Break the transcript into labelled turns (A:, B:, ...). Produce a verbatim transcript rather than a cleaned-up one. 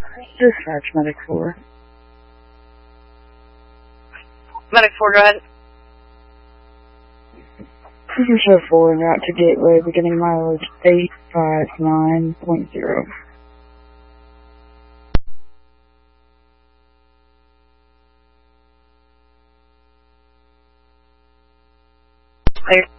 A: Dispatch, Medic four.
B: Medic four, go ahead.
A: Cruiser Show four, en route to Gateway, beginning mileage eight five nine point zero.
B: Clear.